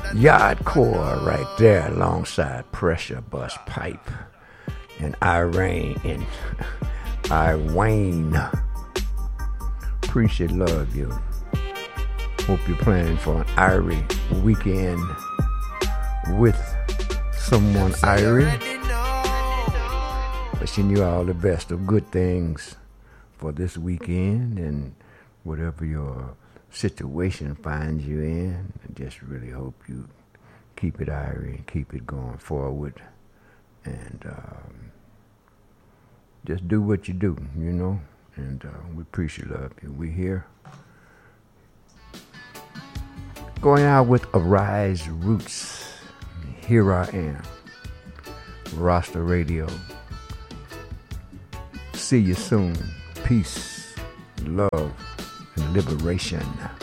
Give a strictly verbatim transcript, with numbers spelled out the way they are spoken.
Yardcore right there alongside Pressure Bust Pipe and Irene and I Wayne. Appreciate love you. Hope you're planning for an Irie weekend with someone Irie. Wishing you all the best of good things for this weekend and whatever your situation finds you in. I just really hope you keep it Irie, keep it going forward, and um, just do what you do, you know. And uh, we appreciate love you. We here. Going out with Arise Roots. Here I am. Rasta Radio. See you soon. Peace, love, and liberation.